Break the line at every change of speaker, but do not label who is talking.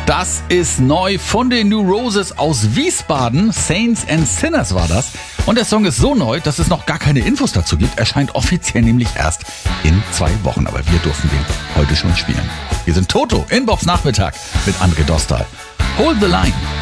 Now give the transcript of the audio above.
Das ist neu von den New Roses aus Wiesbaden. Saints and Sinners war das. Und der Song ist so neu, dass es noch gar keine Infos dazu gibt. Erscheint offiziell nämlich erst in 2 Wochen. Aber wir durften den heute schon spielen. Wir sind Toto in Bobs Nachmittag mit André Dostal. Hold the Line.